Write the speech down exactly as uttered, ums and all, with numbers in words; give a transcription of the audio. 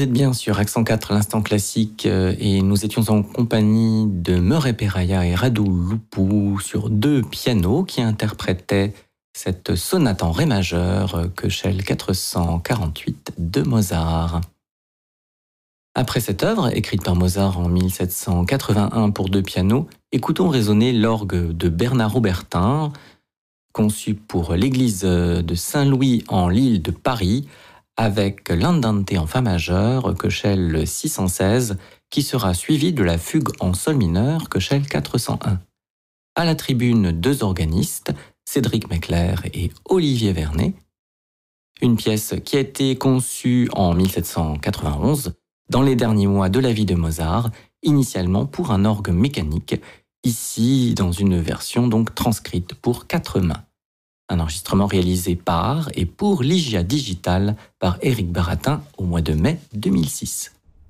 Vous êtes bien sur Accent quatre, l'instant classique, et nous étions en compagnie de Murray Peraya et Radu Lupu sur deux pianos qui interprétaient cette sonate en ré majeur, Köchel quatre cent quarante-huit de Mozart. Après cette œuvre, écrite par Mozart en mille sept cent quatre-vingt-un pour deux pianos, écoutons résonner l'orgue de Bernard Aubertin, conçu pour l'église de Saint-Louis en l'île de Paris, avec l'Andante en fa majeur, Köchel six cent seize, qui sera suivi de la fugue en sol mineur, Köchel quatre cent un. À la tribune, deux organistes, Cédric Mecler et Olivier Vernet. Une pièce qui a été conçue en mille sept cent quatre-vingt-onze, dans les derniers mois de la vie de Mozart, initialement pour un orgue mécanique, ici dans une version donc transcrite pour quatre mains. Un enregistrement réalisé par et pour Ligia Digital par Éric Baratin au mois de mai deux mille six.